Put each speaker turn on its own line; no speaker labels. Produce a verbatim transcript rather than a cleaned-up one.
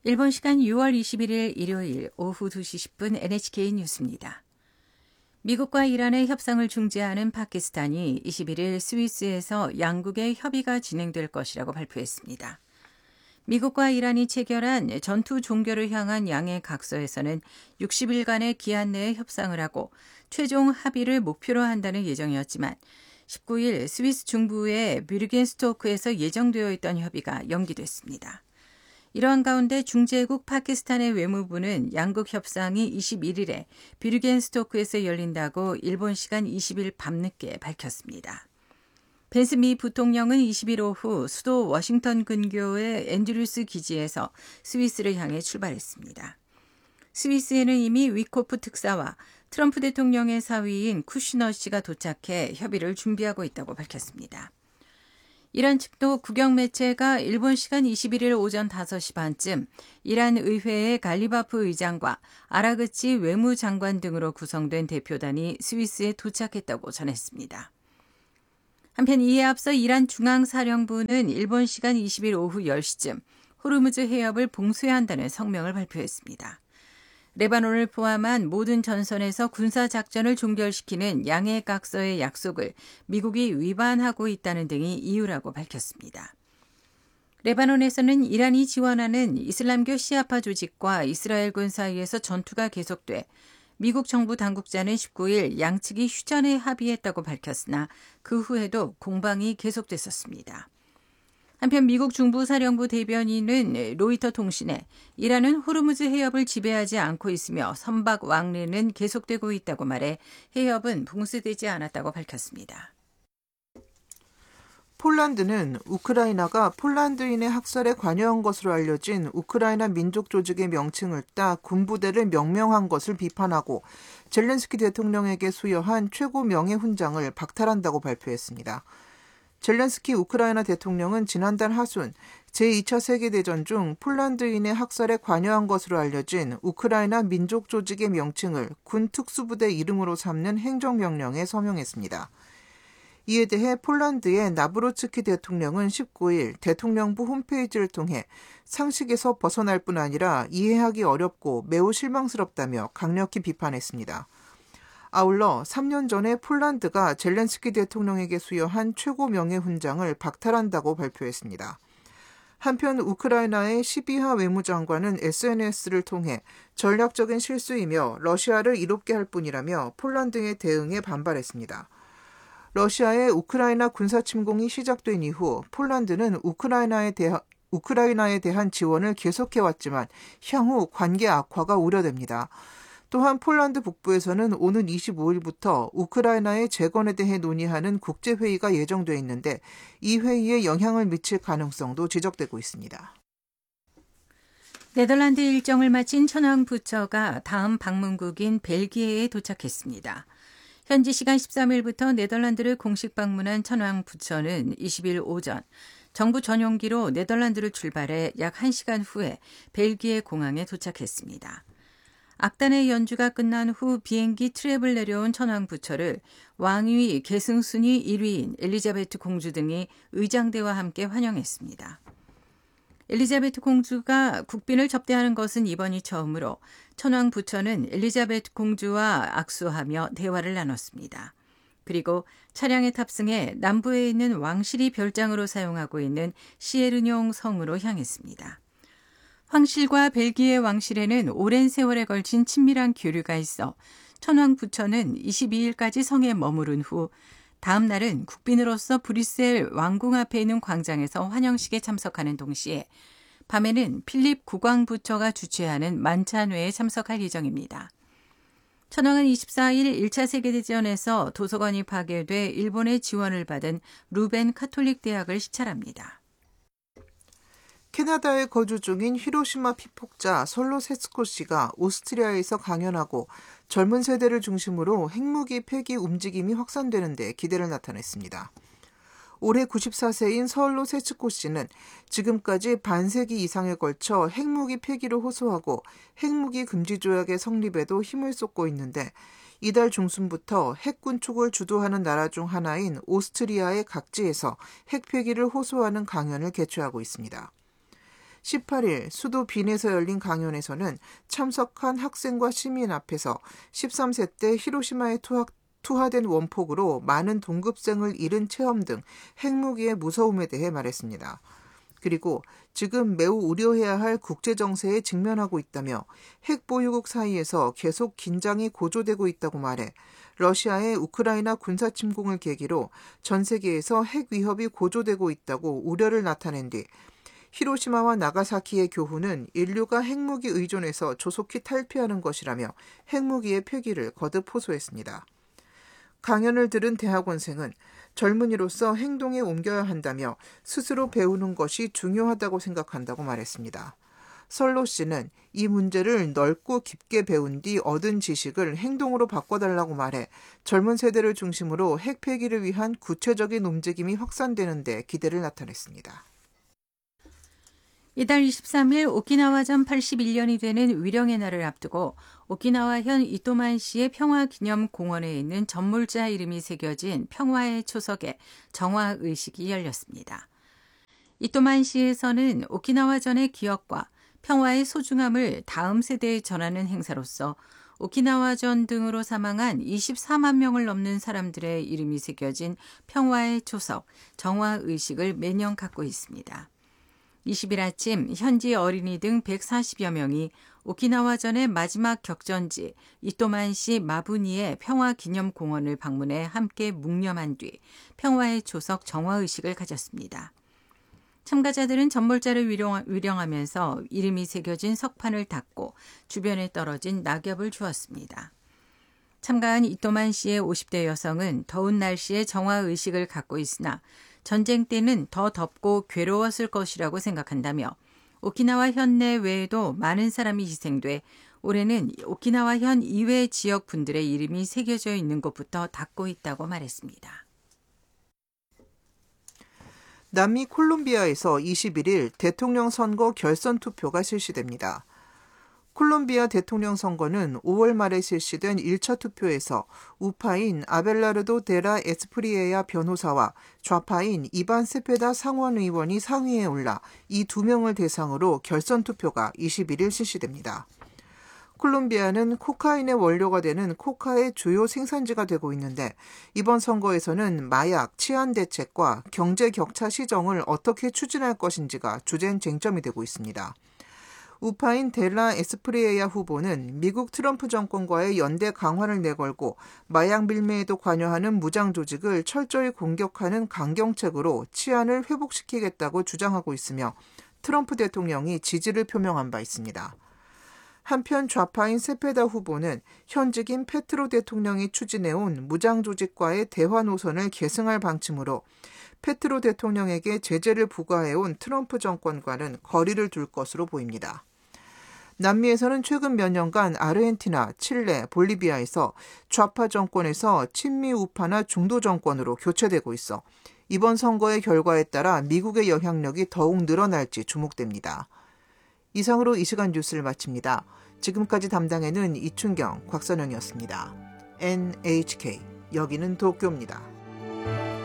일본 시간 유월 이십일일 일요일 오후 두 시 십 분 엔에이치케이 뉴스입니다. 미국과 이란의 협상을 중재하는 파키스탄이 이십일일 스위스에서 양국의 협의가 진행될 것이라고 발표했습니다. 미국과 이란이 체결한 전투 종결을 향한 양해 각서에서는 육십 일간의 기한 내에 협상을 하고 최종 합의를 목표로 한다는 예정이었지만 십구 일 스위스 중부의 뷰르겐스토크에서 예정되어 있던 협의가 연기됐습니다. 이러한 가운데 중재국 파키스탄의 외무부는 양국 협상이 이십일일에 뷰르겐스토크에서 열린다고 일본 시간 이십일 밤늦게 밝혔습니다. 펜스 미 부통령은 이십일 오후 수도 워싱턴 근교의 앤드류스 기지에서 스위스를 향해 출발했습니다. 스위스에는 이미 위코프 특사와 트럼프 대통령의 사위인 쿠시너 씨가 도착해 협의를 준비하고 있다고 밝혔습니다. 이란 측도 국영 매체가 일본 시간 이십일일 오전 다섯 시 반쯤 이란 의회의 갈리바프 의장과 아라그치 외무장관 등으로 구성된 대표단이 스위스에 도착했다고 전했습니다. 한편 이에 앞서 이란 중앙사령부는 일본 시간 이십일 오후 열 시쯤 호르무즈 해협을 봉쇄한다는 성명을 발표했습니다. 레바논을 포함한 모든 전선에서 군사작전을 종결시키는 양해각서의 약속을 미국이 위반하고 있다는 등이 이유라고 밝혔습니다. 레바논에서는 이란이 지원하는 이슬람교 시아파 조직과 이스라엘군 사이에서 전투가 계속돼 미국 정부 당국자는 십구 일 양측이 휴전에 합의했다고 밝혔으나 그 후에도 공방이 계속됐었습니다. 한편 미국 중부사령부 대변인은 로이터 통신에 이란은 호르무즈 해협을 지배하지 않고 있으며 선박 왕래는 계속되고 있다고 말해 해협은 봉쇄되지 않았다고 밝혔습니다.
폴란드는 우크라이나가 폴란드인의 학살에 관여한 것으로 알려진 우크라이나 민족 조직의 명칭을 따 군부대를 명명한 것을 비판하고 젤렌스키 대통령에게 수여한 최고 명예훈장을 박탈한다고 발표했습니다. 젤렌스키 우크라이나 대통령은 지난달 하순 제이 차 세계대전 중 폴란드인의 학살에 관여한 것으로 알려진 우크라이나 민족 조직의 명칭을 군 특수부대 이름으로 삼는 행정명령에 서명했습니다. 이에 대해 폴란드의 나브로츠키 대통령은 십구 일 대통령부 홈페이지를 통해 상식에서 벗어날 뿐 아니라 이해하기 어렵고 매우 실망스럽다며 강력히 비판했습니다. 아울러 삼 년 전에 폴란드가 젤렌스키 대통령에게 수여한 최고 명예훈장을 박탈한다고 발표했습니다. 한편 우크라이나의 시비하 외무장관은 에스엔에스를 통해 전략적인 실수이며 러시아를 이롭게 할 뿐이라며 폴란드의 대응에 반발했습니다. 러시아의 우크라이나 군사 침공이 시작된 이후 폴란드는 우크라이나에 대한, 우크라이나에 대한 지원을 계속해왔지만 향후 관계 악화가 우려됩니다. 또한 폴란드 북부에서는 오는 이십오 일부터 우크라이나의 재건에 대해 논의하는 국제회의가 예정돼 있는데 이 회의에 영향을 미칠 가능성도 지적되고 있습니다.
네덜란드 일정을 마친 천황 부처가 다음 방문국인 벨기에에 도착했습니다. 현지 시간 십삼 일부터 네덜란드를 공식 방문한 천황 부처는 이십 일 오전 정부 전용기로 네덜란드를 출발해 약 한 시간 후에 벨기에 공항에 도착했습니다. 악단의 연주가 끝난 후 비행기 트랩을 내려온 천황 부처를 왕위 계승순위 일 위인 엘리자베트 공주 등이 의장대와 함께 환영했습니다. 엘리자베트 공주가 국빈을 접대하는 것은 이번이 처음으로 천황 부처는 엘리자베트 공주와 악수하며 대화를 나눴습니다. 그리고 차량에 탑승해 남부에 있는 왕실이 별장으로 사용하고 있는 시에르뇽 성으로 향했습니다. 황실과 벨기에 왕실에는 오랜 세월에 걸친 친밀한 교류가 있어 천황 부처는 이십이 일까지 성에 머무른 후 다음 날은 국빈으로서 브뤼셀 왕궁 앞에 있는 광장에서 환영식에 참석하는 동시에 밤에는 필립 국왕 부처가 주최하는 만찬회에 참석할 예정입니다. 천황은 이십사 일 일 차 세계대전에서 도서관이 파괴돼 일본의 지원을 받은 루벤 카톨릭 대학을 시찰합니다.
캐나다에 거주 중인 히로시마 피폭자 설로 세츠코 씨가 오스트리아에서 강연하고 젊은 세대를 중심으로 핵무기 폐기 움직임이 확산되는 데 기대를 나타냈습니다. 올해 구십사 세인 설로 세츠코 씨는 지금까지 반세기 이상에 걸쳐 핵무기 폐기를 호소하고 핵무기 금지 조약의 성립에도 힘을 쏟고 있는데 이달 중순부터 핵 군축을 주도하는 나라 중 하나인 오스트리아의 각지에서 핵 폐기를 호소하는 강연을 개최하고 있습니다. 십팔 일 수도 빈에서 열린 강연에서는 참석한 학생과 시민 앞에서 십삼 세 때 히로시마에 투하, 투하된 원폭으로 많은 동급생을 잃은 체험 등 핵무기의 무서움에 대해 말했습니다. 그리고 지금 매우 우려해야 할 국제정세에 직면하고 있다며 핵 보유국 사이에서 계속 긴장이 고조되고 있다고 말해 러시아의 우크라이나 군사 침공을 계기로 전 세계에서 핵 위협이 고조되고 있다고 우려를 나타낸 뒤 히로시마와 나가사키의 교훈은 인류가 핵무기 의존에서 조속히 탈피하는 것이라며 핵무기의 폐기를 거듭 호소했습니다. 강연을 들은 대학원생은 젊은이로서 행동에 옮겨야 한다며 스스로 배우는 것이 중요하다고 생각한다고 말했습니다. 설로 씨는 이 문제를 넓고 깊게 배운 뒤 얻은 지식을 행동으로 바꿔달라고 말해 젊은 세대를 중심으로 핵 폐기를 위한 구체적인 움직임이 확산되는 데 기대를 나타냈습니다.
이달 이십삼 일 오키나와전 팔십일 년이 되는 위령의 날을 앞두고 오키나와현 이토만시의 평화기념공원에 있는 전몰자 이름이 새겨진 평화의 초석에 정화의식이 열렸습니다. 이토만시에서는 오키나와전의 기억과 평화의 소중함을 다음 세대에 전하는 행사로서 오키나와전 등으로 사망한 이십사만 명을 넘는 사람들의 이름이 새겨진 평화의 초석, 정화의식을 매년 갖고 있습니다. 이십 일 아침 현지 어린이 등 백사십여 명이 오키나와전의 마지막 격전지 이토만시 마부니의 평화기념공원을 방문해 함께 묵념한 뒤 평화의 초석 정화의식을 가졌습니다. 참가자들은 전몰자를 위령, 위령하면서 이름이 새겨진 석판을 닦고 주변에 떨어진 낙엽을 주었습니다. 참가한 이토만시의 오십 대 여성은 더운 날씨에 정화의식을 갖고 있으나 전쟁 때는 더 덥고 괴로웠을 것이라고 생각한다며 오키나와 현 내외에도 많은 사람이 희생돼 올해는 오키나와 현 이외 지역 분들의 이름이 새겨져 있는 곳부터 닿고 있다고 말했습니다.
남미 콜롬비아에서 이십일 일 대통령 선거 결선 투표가 실시됩니다. 콜롬비아 대통령 선거는 오월 말에 실시된 일 차 투표에서 우파인 아벨라르도 데라 에스프리에야 변호사와 좌파인 이반 세페다 상원의원이 상위에 올라 이 두 명을 대상으로 결선 투표가 이십일 일 실시됩니다. 콜롬비아는 코카인의 원료가 되는 코카의 주요 생산지가 되고 있는데 이번 선거에서는 마약, 치안 대책과 경제 격차 시정을 어떻게 추진할 것인지가 주된 쟁점이 되고 있습니다. 우파인 델라 에스프리에야 후보는 미국 트럼프 정권과의 연대 강화를 내걸고 마약 밀매에도 관여하는 무장 조직을 철저히 공격하는 강경책으로 치안을 회복시키겠다고 주장하고 있으며 트럼프 대통령이 지지를 표명한 바 있습니다. 한편 좌파인 세페다 후보는 현직인 페트로 대통령이 추진해온 무장 조직과의 대화 노선을 계승할 방침으로 페트로 대통령에게 제재를 부과해온 트럼프 정권과는 거리를 둘 것으로 보입니다. 남미에서는 최근 몇 년간 아르헨티나, 칠레, 볼리비아에서 좌파 정권에서 친미 우파나 중도 정권으로 교체되고 있어 이번 선거의 결과에 따라 미국의 영향력이 더욱 늘어날지 주목됩니다. 이상으로 이 시간 뉴스를 마칩니다. 지금까지 담당에는 이춘경, 곽선영이었습니다. 엔에이치케이, 여기는 도쿄입니다.